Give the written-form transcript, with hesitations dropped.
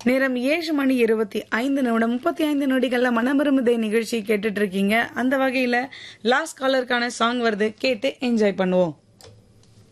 நேரம் 7:25 35 நொடிகள்ல மனமருமுதை நிகழ்ச்சி கேட்டுட்டு இருக்கீங்க. அந்த வகையில லாஸ்ட் காலருக்கான சாங் வருது, கேட்டு என்ஜாய் பண்ணுவோம்.